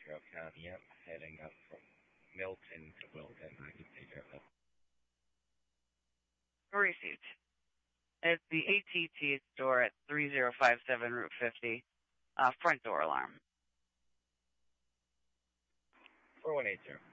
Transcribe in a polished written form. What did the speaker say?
Ventura County. I'm heading up from Milton to Wilton. I can take care of that. Received. It's the ATT store at 3057 Route 50. Front door alarm. 4180.